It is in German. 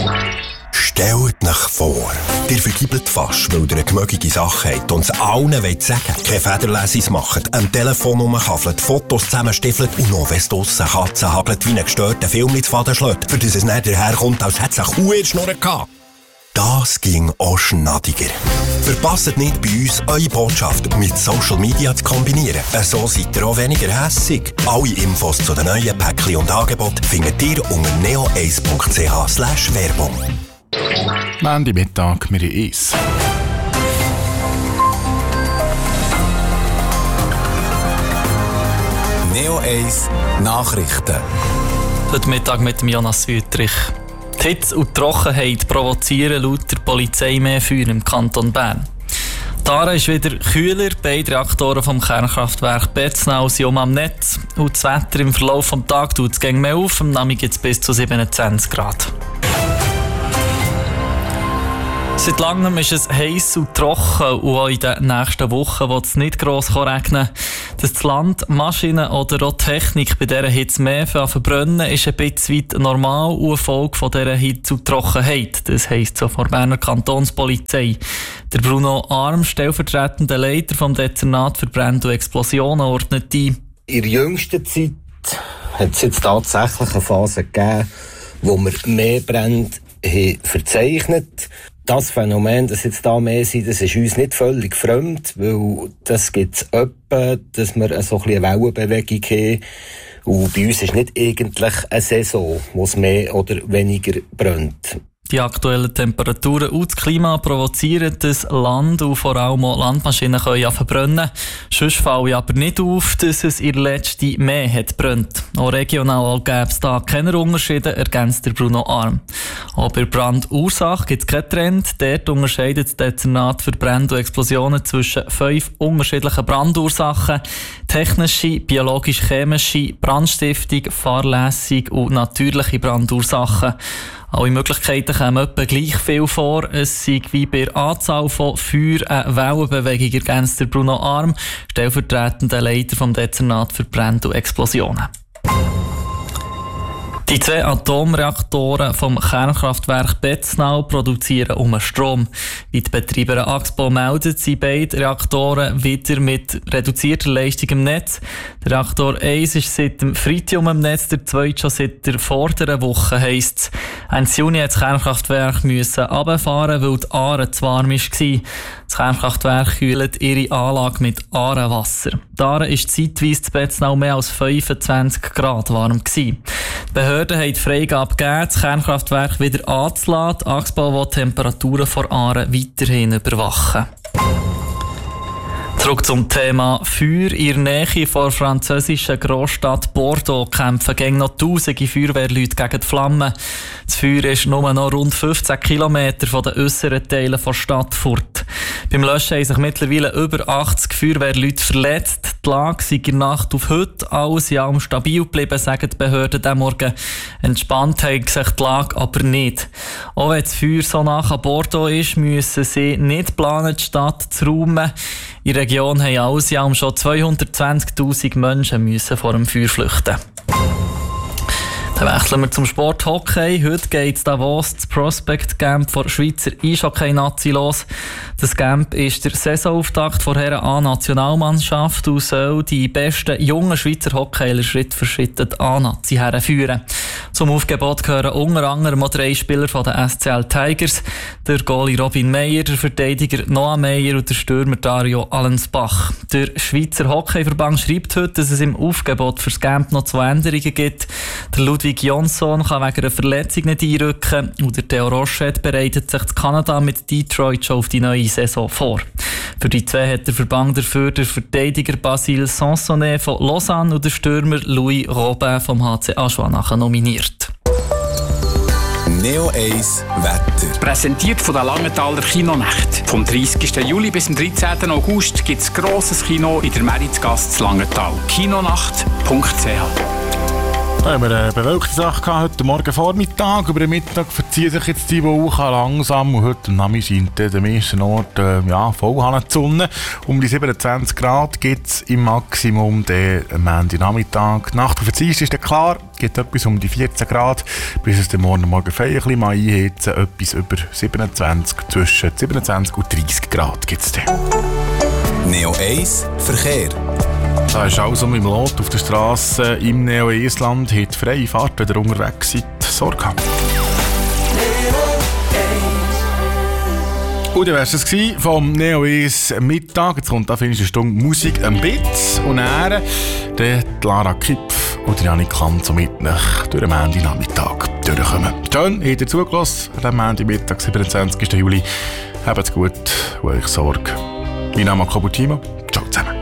Stellt euch vor, ihr vergibelt fast, weil ihr eine gemögige Sache habt und es allen wollt sagen. Keine Federlesis macht, am Telefon rumkaffelt, Fotos zusammenstiefelt und noch, wenn es draussen Katzen hagelt, wie einen gestörten Film ins Faden schlägt, für das es nicht daherkommt, als hätte es eine Kuh in der Schnurr gehabt. Das ging auch schnadiger. Verpasst nicht bei uns, eure Botschaft mit Social Media zu kombinieren. So seid ihr auch weniger hässig. Alle Infos zu den neuen Päckchen und Angeboten findet ihr unter neo1.ch/Werbung. Montag Mittag, wir haben Eis. Neo 1 Nachrichten. Heute Mittag mit dem Jonas Wüttrich. Die Hitze und die Trockenheit provozieren laut der Polizei mehr Feuer im Kanton Bern. Die Aare ist wieder kühler, beide Reaktoren vom Kernkraftwerk Betznau sind am Netz und das Wetter im Verlauf des Tages tut es gegen mehr auf, am Nachmittag geht es bis zu 27 Grad. Seit langem ist es heiß und trocken und auch in den nächsten Wochen wird es nicht gross regnen. Dass das Land, Maschinen oder auch Technik bei dieser Hitze mehr verbrennen, ist ein bisschen weit normal und eine Folge von dieser Hitze und Trockenheit. Das heisst so von der Berner Kantonspolizei. Der Bruno Arm, stellvertretender Leiter vom Dezernat für Brände und Explosionen, ordnet ein. In der jüngsten Zeit hat es jetzt tatsächlich eine Phase gegeben, wo wir mehr Brände verzeichnet. Das Phänomen, dass jetzt da mehr sind, das ist uns nicht völlig fremd, weil das gibt es öppe, dass wir so ein bisschen eine Wellenbewegung haben. Und bei uns ist nicht eigentlich eine Saison, wo es mehr oder weniger brennt. Die aktuellen Temperaturen und das Klima provozieren das Land und vor allem auch Landmaschinen können verbrennen. Sonst fällt aber nicht auf, dass es ihr letzte mehr hat brennt. Auch regional gäbe es da keine Unterschiede, ergänzt der Bruno Arm. Auch bei Brandursache gibt es keinen Trend. Dort unterscheidet das Dezernat für Brände und Explosionen zwischen 5 unterschiedlichen Brandursachen: technische, biologisch-chemische, Brandstiftung, fahrlässig und natürliche Brandursachen. Alle Möglichkeiten kommen etwa gleich viel vor. Es sei wie bei der Anzahl von Feuer eine Wellenbewegung, ergänzt der Bruno Arm, stellvertretender Leiter vom Dezernat für Brände und Explosionen. Die 2 Atomreaktoren vom Kernkraftwerk Betznau produzieren Strom. Wie die Betreiber Axpo meldet, sind beide Reaktoren wieder mit reduzierter Leistung im Netz. Der Reaktor 1 ist seit dem Freitag im Netz, der zweite schon seit der vorderen Woche, heisst es. Ende Juni musste das Kernkraftwerk runterfahren, weil die Aare zu warm war. Das Kernkraftwerk kühlt ihre Anlage mit Aarenwasser. Die Aare war zeitweise in Betznau mehr als 25 Grad warm gewesen. Die Behörden haben die Freigabe gegeben, das Kernkraftwerk wieder anzulassen. Die Axpo will die Temperaturen vor Aare weiterhin überwachen. Zurück zum Thema Feuer. In der Nähe der französischen Großstadt Bordeaux kämpfen gegen noch tausende Feuerwehrleute gegen die Flammen. Das Feuer ist nur noch rund 15 Kilometer von den äusseren Teilen der Stadt fort. Beim Löschen haben sich mittlerweile über 80 Feuerwehrleute verletzt. Die Lage sei in der Nacht auf heute alles in allem stabil geblieben, sagen die Behörden diesen Morgen. Entspannt hat sich die Lage aber nicht. Auch wenn das Feuer so nah an Bordeaux ist, müssen sie nicht planen, die Stadt zu räumen. In der Region haben alles in allem schon 220'000 Menschen müssen vor dem Feuer flüchten. Dann wechseln wir zum Sport Hockey. Heute geht es Davos, das Prospect Camp der Schweizer Eishockey-Nazi los. Das Camp ist der Saisonauftakt der Herren A-Nationalmannschaft und soll die besten jungen Schweizer Hockeyler Schritt für Schritt die A-Nazi herführen. Zum Aufgebot gehören unter anderem auch 3 Spieler von den SCL Tigers, der Goalie Robin Meyer, der Verteidiger Noah Meyer und der Stürmer Dario Allensbach. Der Schweizer Hockeyverband schreibt heute, dass es im Aufgebot für das Camp noch 2 Änderungen gibt. Der Ludwig Jonsson kann wegen einer Verletzung nicht einrücken und der Theo Rochette bereitet sich in Kanada mit Detroit schon auf die neue Saison vor. Für die 2 hat der Verband dafür der Verteidiger Basile Sansonnet von Lausanne und der Stürmer Louis Robin vom HC Aschwanach nominiert. Neo 1 Wetter. Präsentiert von der Langenthaler Kinonacht. Vom 30. Juli bis zum 13. August gibt es grosses Kino in der Meritzgasse zu Langenthal. kinonacht.ch Da haben wir eine bewölkte Sache gehabt, heute Morgen Vormittag. Über den Mittag verzieht sich jetzt die Woche langsam und heute Nachmittag scheint an den meisten Orten voll die Sonne. Um die 27 Grad gibt es im Maximum am Montagnachmittag. Nacht auf Dienstag ist dann klar, gibt etwas um die 14 Grad, bis es dann morgen frei ein bisschen mal einheizen, etwas über 27, zwischen 27 und 30 Grad gibt es dann. Neo 1 Verkehr. Da ist alles mit dem Lot auf der Straße im Neo-Eisland. Hat freie Fahrt, wenn ihr unterwegs seid. Sorge haben. Und dann war es vom Neo-Eis Mittag. Jetzt kommt da eine Stunde Musik am Bitz. Und dann Lara Kipf und Janik Klanz mit nach durch den Montagnachmittag durchkommen. Schön, habt ihr zugelassen an diesem Montagmittag, 27. Juli. Habt's gut und euch Sorge. Mein Name ist Kabutimo. Ciao zusammen.